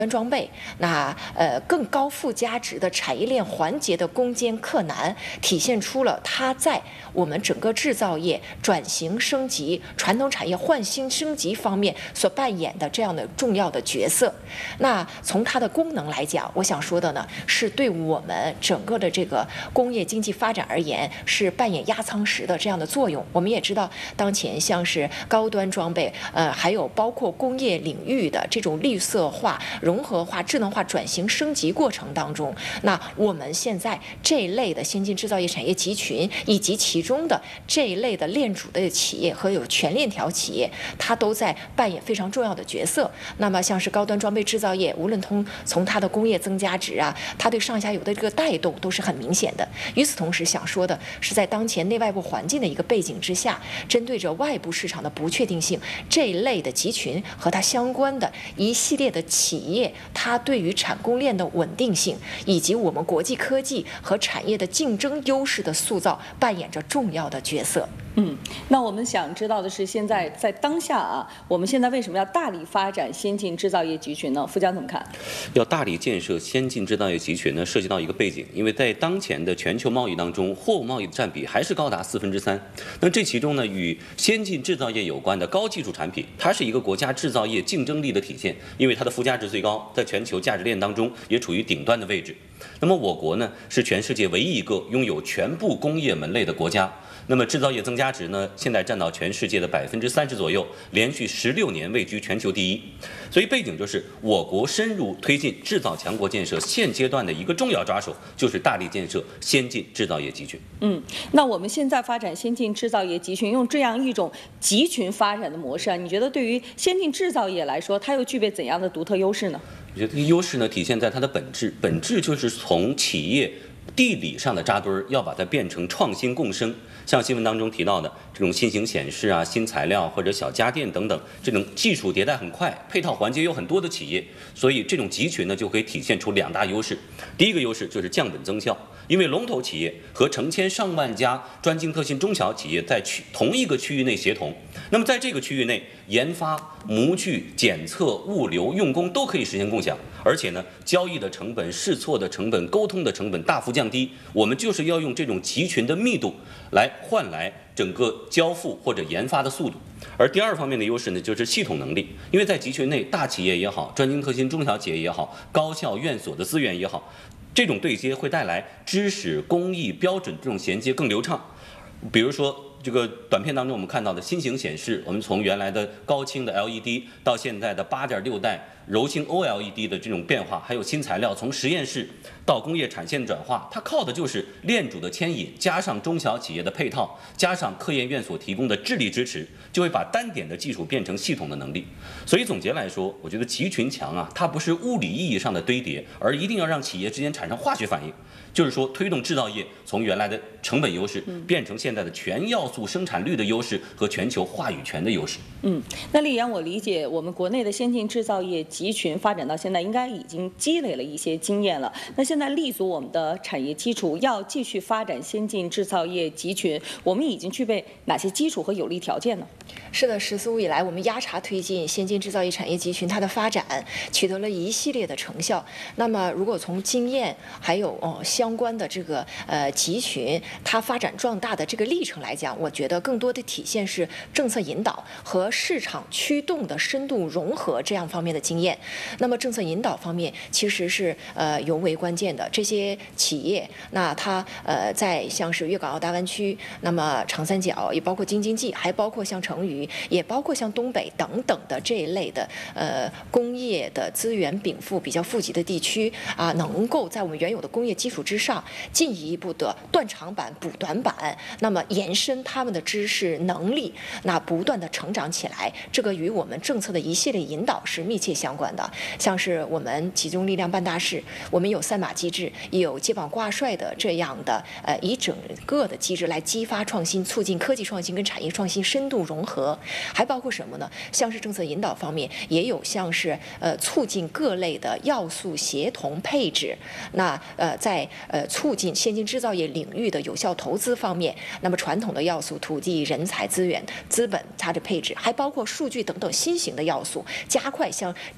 装备，更高附加值的产业链环节的攻坚克难，体现出了它在我们整个制造业转型升级、传统产业换新升级方面所扮演的这样的重要的角色。那从它的功能来讲，我想说的呢，是对我们整个的这个工业经济发展而言，是扮演压舱石的这样的作用。我们也知道，当前像是高端装备，还有包括工业领域的这种绿色化、融合化、智能化转型升级过程当中，那我们现在这一类的先进制造业产业集群，以及其中的这一类的链主的企业和有全链条企业，它都在扮演非常重要的角色。那么像是高端装备制造业，无论从它的工业增加值啊，它对上下游的这个带动都是很明显的。与此同时，想说的是，在当前内外部环境的一个背景之下，针对着外部市场的不确定性，这一类的集群和它相关的一系列的企业，它对于产供链的稳定性，以及我们国际科技和产业的竞争优势的塑造，扮演着重要的角色。 那我们想知道的是，现在在当下啊，我们现在为什么要大力发展先进制造业集群呢？富江怎么看？ 要大力建设先进制造业集群呢，涉及到一个背景，因为在当前的全球贸易当中，货物贸易的占比还是高达3/4。那这其中呢，与先进制造业有关的高技术产品，它是一个国家制造业竞争力的体现，因为它的附加值最高，在全球价值链当中也处于顶端的位置。那么我国呢，是全世界唯一一个拥有全部工业门类的国家。那么制造业增加值呢，现在占到全世界的30%左右，连续16年位居全球第一。所以背景就是我国深入推进制造强国建设，现阶段的一个重要抓手就是大力建设先进制造业集群。 那我们现在发展先进制造业集群，用这样一种集群发展的模式啊，你觉得对于先进制造业来说，它又具备怎样的独特优势呢？ 我觉得这个优势呢，体现在它的本质就是从企业地理上的扎堆儿，要把它变成创新共生。像新闻当中提到的这种新型显示啊、新材料或者小家电等等，这种技术迭代很快、配套环节有很多的企业，所以这种集群呢就可以体现出2大优势。第一个优势就是降本增效，因为龙头企业和成千上万家专精特新中小企业在同一个区域内协同，那么在这个区域内，研发、模具、检测、物流、用工都可以实现共享，而且呢，交易的成本、试错的成本、沟通的成本大幅降低。我们就是要用这种集群的密度来换来整个交付或者研发的速度。而第二方面的优势呢，就是系统能力，因为在集群内，大企业也好，专精特新中小企业也好，高校院所的资源也好，这种对接会带来知识、工艺、标准这种衔接更流畅。比如说这个短片当中我们看到的新型显示，我们从原来的高清的 LED 到现在的8.6代柔性 OLED 的这种变化，还有新材料从实验室到工业产线转化，它靠的就是链主的牵引，加上中小企业的配套，加上科研院所提供的智力支持，就会把单点的技术变成系统的能力。所以总结来说，我觉得集群强啊，它不是物理意义上的堆叠，而一定要让企业之间产生化学反应，就是说推动制造业从原来的成本优势变成现在的全要素生产率的优势和全球话语权的优势。 那丽阳，我理解我们国内的先进制造业集群发展到现在，应该已经积累了一些经验了。那现在立足我们的产业基础，要继续发展先进制造业集群，我们已经具备哪些基础和有利条件呢？ 是的，14五以来，我们压茶推进先进制造业产业集群它的发展，取得了一系列的成效。那么，如果从经验还有相关的这个集群它发展壮大的这个历程来讲，我觉得更多的体现是政策引导和市场驱动的深度融合这样方面的经验。那么政策引导方面其实是尤为关键的。这些企业，那它在像是粤港澳大湾区，那么长三角，也包括京津冀，还包括像成渝，也包括像东北等等的这一类的工业的资源禀赋比较富集的地区啊，能够在我们原有的工业基础之上进一步的断长板补短板，那么延伸他们的知识能力，那不断的成长起来，这个与我们政策的一系列引导是密切相关的。像是我们集中力量办大事，我们有3码机制，也有接榜挂帅的这样的一整个的机制来激发创新，促进科技创新跟产业创新深度融合。还包括什么呢？像是政策引导方面，也有像是促进各类的要素协同配置。那在促进先进制造业领域的有效投资方面，那么传统的要素，土地、人才、资源、资本它的配置，还包括数据等等新型的要素，加快像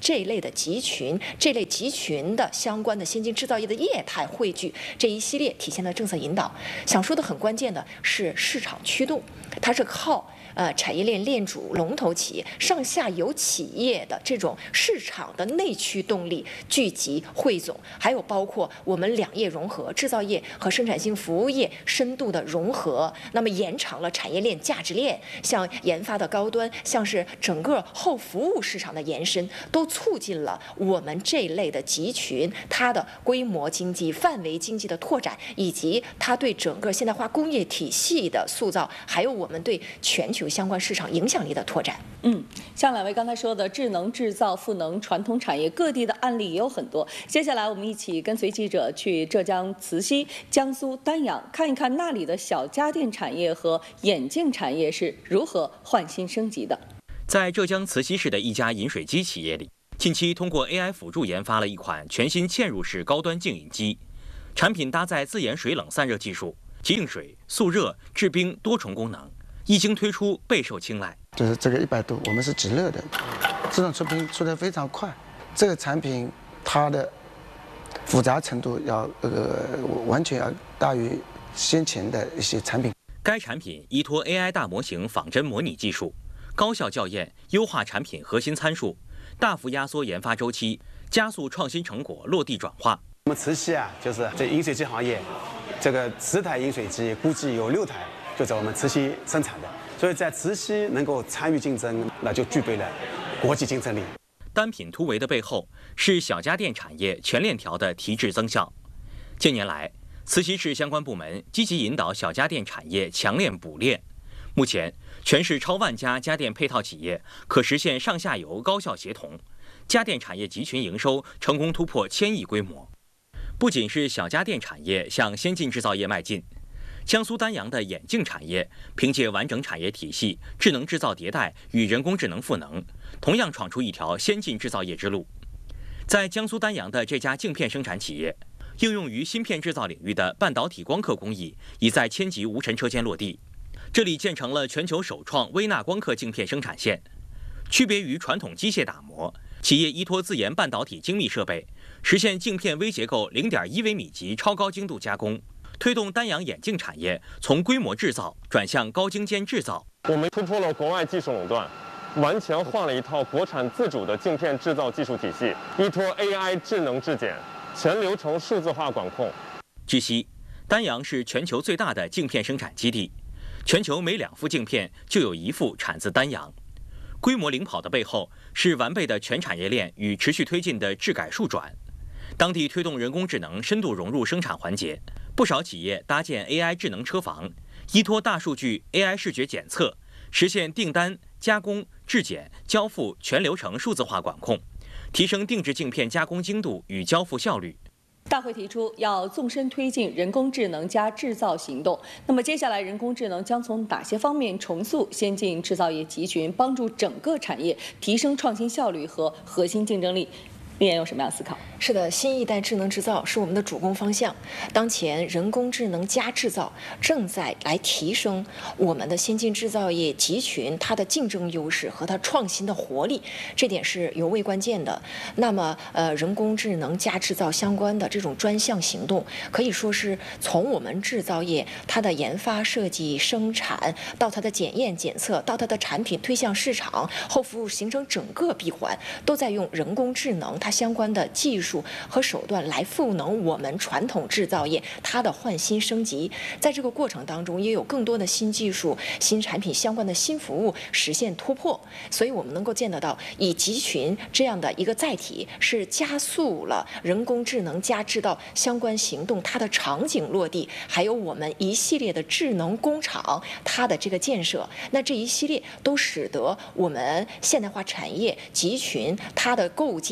这一类的集群，这类集群的相关的先进制造业的业态汇聚，这一系列体现了政策引导。想说的很关键的是市场驱动，它是靠产业链链主、龙头企业、上下游企业的这种市场的内驱动力聚集汇总，还有包括我们两业融合，制造业和生产性服务业深度的融合，那么延长了产业链价值链，像研发的高端，像是整个后服务市场的延伸，都促进了我们这一类的集群它的规模经济、范围经济的拓展，以及它对整个现代化工业体系的塑造，还有我们对全球相关市场影响力的拓展。 像两位刚才说的智能制造、赋能传统产业，各地的案例也有很多。接下来我们一起跟随记者去浙江慈溪、江苏丹阳，看一看那里的小家电产业和眼镜产业是如何换新升级的。 在浙江慈溪市的一家饮水机企业里，近期通过 AI 辅助研发了一款全新嵌入式高端净饮机，产品搭载自研水冷散热技术，净水、速热、制冰多重功能，一经推出备受青睐。 就是这个100度，我们是直热的，自动出冰出得非常快。这个产品它的复杂程度完全要大于先前的一些产品。 该产品依托 AI 大模型仿真模拟技术，高效校验，优化产品核心参数，大幅压缩研发周期，加速创新成果落地转化。 我们慈溪就是这饮水机行业，这个10台饮水机估计有6台就在我们慈溪生产的，所以在慈溪能够参与竞争，那就具备了国际竞争力。 单品突围的背后是小家电产业全链条的提质增效。近年来，慈溪市相关部门积极引导小家电产业强链补链。目前，全市超万家家电配套企业可实现上下游高效协同，家电产业集群营收成功突破1000亿规模。不仅是小家电产业向先进制造业迈进，江苏丹阳的眼镜产业凭借完整产业体系、智能制造迭代与人工智能赋能，同样闯出一条先进制造业之路。在江苏丹阳的这家镜片生产企业，应用于芯片制造领域的半导体光刻工艺已在千级无尘车间落地。这里建成了全球首创微纳光刻镜片生产线。区别于传统机械打磨，企业依托自研半导体精密设备，实现镜片微结构0.1微米级超高精度加工，推动丹阳眼镜产业从规模制造转向高精尖制造。 我们突破了国外技术垄断，完全换了一套国产自主的镜片制造技术体系，依托 AI 智能质检，全流程数字化管控。 据悉，丹阳是全球最大的镜片生产基地，全球每2副镜片就有1副产自丹阳。规模领跑的背后是完备的全产业链与持续推进的质改数转。当地推动人工智能深度融入生产环节，不少企业搭建 AI 智能车房，依托大数据 AI 视觉检测，实现订单、加工、质检、交付全流程数字化管控，提升定制镜片加工精度与交付效率。 大会提出要纵深推进人工智能加制造行动。那么接下来，人工智能将从哪些方面重塑先进制造业集群，帮助整个产业提升创新效率和核心竞争力？丽妍有什么样的思考？ 是的，新一代智能制造是我们的主攻方向。当前人工智能加制造正在来提升我们的先进制造业集群它的竞争优势和它创新的活力，这点是尤为关键的。那么，人工智能加制造相关的这种专项行动，可以说是从我们制造业它的研发、设计、生产到它的检验检测，到它的产品推向市场后服务，形成整个闭环，都在用人工智能它相关的技术和手段来赋能我们传统制造业它的换新升级。在这个过程当中，也有更多的新技术、新产品相关的新服务实现突破。所以我们能够见得到，以集群这样的一个载体，是加速了人工智能加制造相关行动它的场景落地，还有我们一系列的智能工厂它的这个建设。那这一系列都使得我们现代化产业集群它的构建，还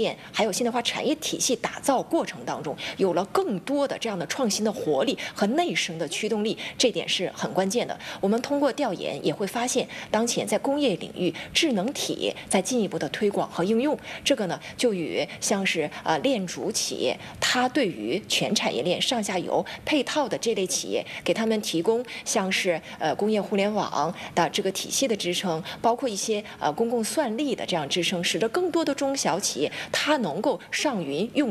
还有现代化产业体系打造过程当中，有了更多的这样的创新的活力和内生的驱动力，这点是很关键的。我们通过调研也会发现，当前在工业领域，智能体在进一步的推广和应用，这个呢就与像是链主企业，它对于全产业链上下游配套的这类企业，给他们提供像是工业互联网的这个体系的支撑，包括一些公共算力的这样支撑，使得更多的中小企业它能够上云用。